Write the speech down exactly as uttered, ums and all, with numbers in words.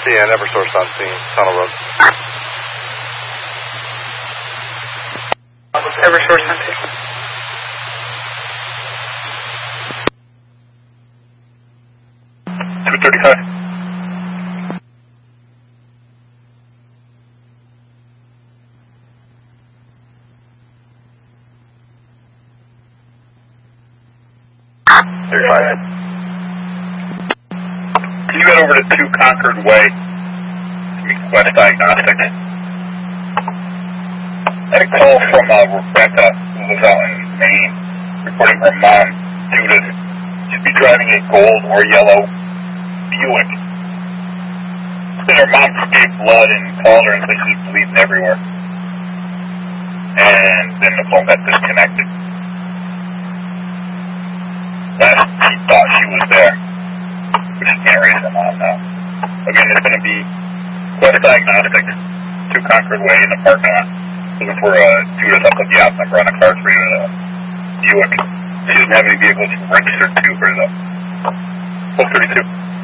C N, Eversource on scene, Tunnel Road. Eversource on scene. two thirty-five. thirty-five. Can you get over to two Concord Way to meet Quest Diagnostics? I had a call from uh, Rebecca, who lives out in Maine, reporting her mom, Judith, should be driving a gold or yellow Buick. Said her mom gave blood and called her and said she's bleeding everywhere. And then the phone got disconnected. Last she thought she was there, but she can't raise her mom now. Again, it's going to be Quest Diagnostics, two Concord Way in the parking lot, looking for uh, Judith. I'll put the app number on the card for you, the Buick. She doesn't have any vehicles registered to her, though. twelve thirty-two.